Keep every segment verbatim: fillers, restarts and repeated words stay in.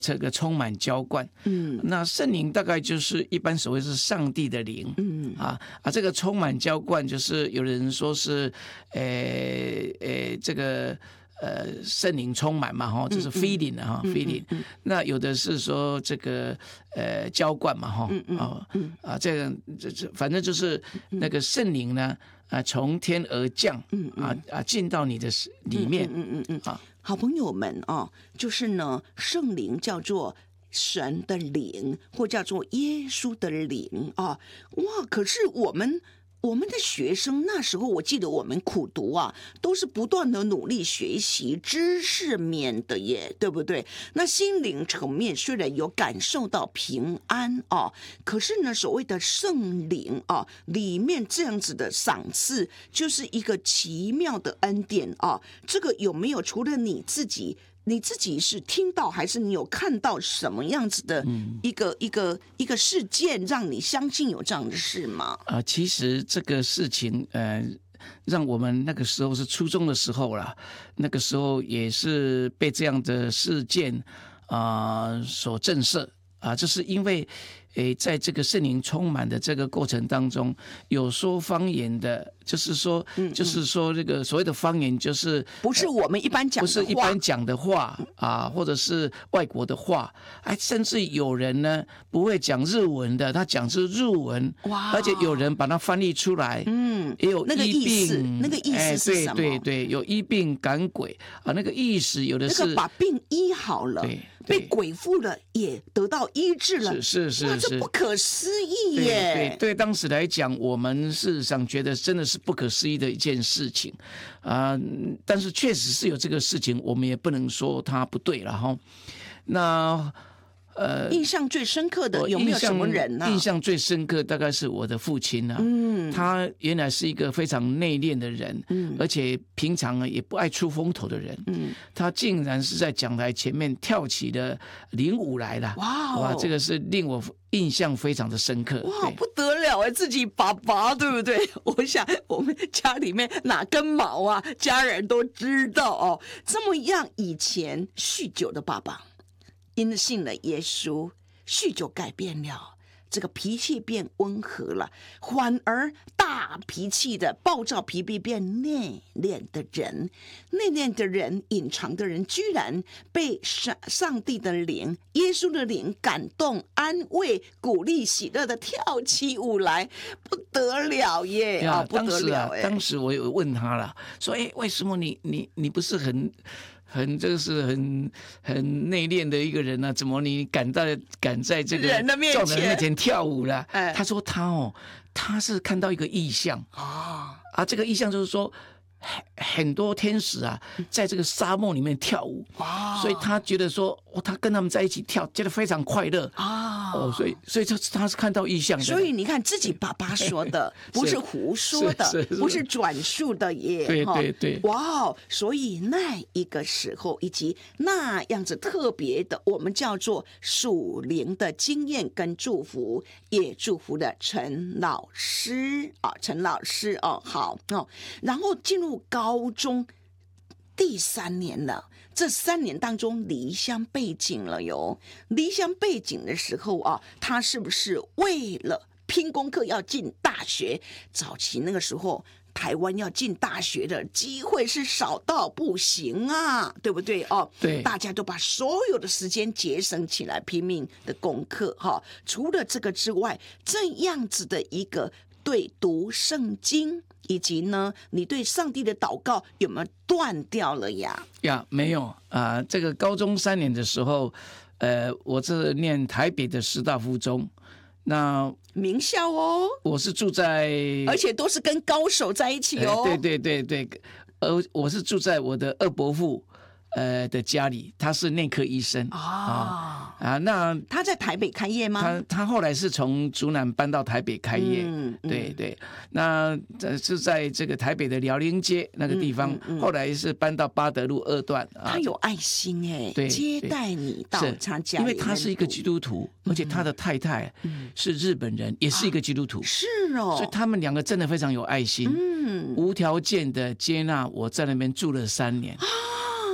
这个充满浇灌，嗯，那圣灵大概就是一般所谓是上帝的灵，嗯啊啊，这个充满浇灌就是有人说是，呃呃，这个呃圣灵充满嘛，哈，就是 feeding 啊，哈 ，feeding，那有的是说这个呃浇灌嘛，哈，啊啊，这个这这反正就是那个圣灵呢。啊，从天而降，嗯嗯、啊啊，进到你的里面，嗯嗯嗯啊， 好朋友们哦，就是呢，圣灵叫做神的灵，或叫做耶稣的灵啊，哇！可是我们。我们的学生那时候，我记得我们苦读啊，都是不断的努力学习知识面的耶，对不对？那心灵层面虽然有感受到平安啊，可是呢，所谓的圣灵啊，里面这样子的赏赐，就是一个奇妙的恩典啊。这个有没有除了你自己？你自己是听到还是你有看到什么样子的一个、嗯、一个一个事件，让你相信有这样的事吗？ 啊、呃，其实这个事情，呃，让我们那个时候是初中的时候啦，那个时候也是被这样的事件啊、呃、所震慑啊，这是因为。诶，在这个圣灵充满的这个过程当中，有说方言的，就是说，嗯嗯就是说，这个所谓的方言，就是不是我们一般讲的话， 不是一般讲的话啊，或者是外国的话，哎，甚至有人呢不会讲日文的，他讲是日文，哇，而且有人把它翻译出来，嗯，也有那个意思，那个意思是什么？ 哎、对对对，有医病赶鬼啊，那个意思有的是、 那个把病医好了， 对。 被鬼附了也得到医治了， 是是是，哇， 这不可思议耶！ 对 对, 对，当时来讲，我们事实上觉得真的是不可思议的一件事情啊、呃，但是确实是有这个事情，我们也不能说它不对了哈。那呃， 印象最深刻的有没有什么人呢、啊？ 印象最深刻大概是我的父亲啊，嗯，他原来是一个非常内敛的人，嗯，而且平常也不爱出风头的人，嗯，他竟然是在讲台前面跳起了领舞来了，哇、哦、哇，这个是令我印象非常的深刻， 哇，不得了哎，自己爸爸对不对？我想我们家里面哪根毛啊，家人都知道哦。这么样，以前酗酒的爸爸。因信了耶稣，酗酒改变了，这个脾气变温和了，反而大脾气的暴躁脾气变内敛的人，内敛的人、隐藏的人，居然被上上帝的灵、耶稣的灵感动、安慰、鼓励、喜乐的跳起舞来，不得了耶！啊，不得了哎！ 当时我有问他了，说：“哎，为什么你你你不是很？”很这个是很很内敛的一个人啊，怎么你敢在敢在这个人的面前面前跳舞了？哎、他说他哦，他是看到一个异象啊啊，这个异象就是说。很多天使啊，在这个沙漠里面跳舞，所以他觉得说，哦，他跟他们在一起跳，觉得非常快乐啊。哦，所以所以他他是看到异象的。 所以你看，自己爸爸说的，不是胡说的，是是是不是转述的耶。 对对对， 哇，所以那一个时候，以及那样子特别的，我们叫做属灵的经验跟祝福，也祝福了陈老师啊，陈老师哦，好哦，然后进入。高中第三年了，这三年当中离乡背井了哟。离乡背井的时候啊，他是不是为了拼功课要进大学？早期那个时候，台湾要进大学的机会是少到不行啊，对不对哦？ 对， 大家都把所有的时间节省起来，拼命的功课哈。除了这个之外，这样子的一个对读圣经。以及呢，你对上帝的祷告有没有断掉了呀？ 呀，没有啊、呃。这个高中三年的时候，呃，我是念台北的师大附中，那名校哦。 我是住在， 而且都是跟高手在一起哦。 呃、对对对对，呃，我是住在我的二伯父。呃的家里，他是内科医生啊啊，那他在台北开业吗？ 他他后来是从竹南搬到台北开业，嗯嗯、对对，那是在这个台北的辽宁街那个地方，嗯嗯嗯、后来是搬到八德路二段。 他有爱心哎，对，接待你到他家里， 因为他是一个基督徒，而且他的太太是日本人，嗯、也是一个基督徒， 啊、是哦， 所以他们两个真的非常有爱心，嗯，无条件的接纳我在那边住了三年。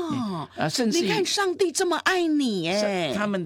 哦， 啊，甚至于你看上帝这么爱你，哎， 他们。